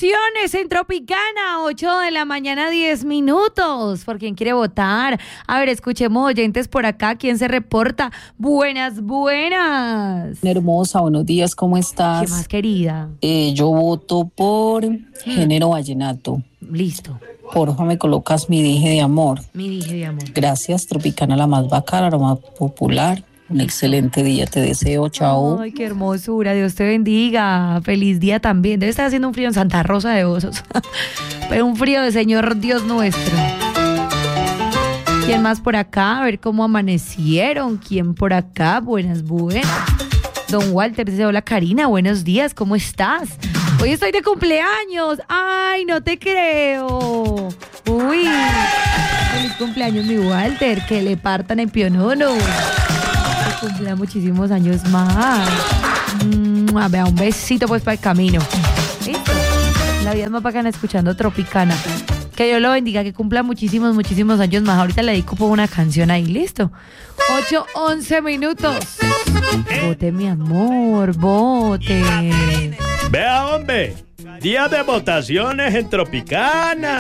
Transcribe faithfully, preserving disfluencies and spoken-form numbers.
votaciones en Tropicana, ocho de la mañana, diez minutos. ¿Por quién quiere votar? A ver, escuchemos oyentes por acá. ¿Quién se reporta? Buenas, buenas. Hermosa, buenos días, ¿cómo estás? ¿Qué más, querida? Eh, yo voto por género vallenato. Listo. Porfa, me colocas Mi Dije de Amor. Mi dije de amor. Gracias, Tropicana, la más bacana, la más popular. Un excelente día te deseo, chao. Ay, qué hermosura, Dios te bendiga. Feliz día también. Debe estar haciendo un frío en Santa Rosa de Osos. Pero un frío de Señor Dios nuestro. ¿Quién más por acá? A ver cómo amanecieron. ¿Quién por acá? Buenas, buenas. Don Walter dice, hola Karina, buenos días, ¿cómo estás? Hoy estoy de cumpleaños. Ay, no te creo. Uy, feliz cumpleaños mi Walter, que le partan en pionono. Que cumpla muchísimos años más. Mm, a ver, un besito pues para el camino. ¿Listo? La vida es más bacana escuchando Tropicana. Que Dios lo bendiga, que cumpla muchísimos, muchísimos años más. Ahorita le dedico por una canción ahí, ¿listo? ocho, once minutos. Vote, mi amor, vote. Vea, hombre, día de votaciones en Tropicana.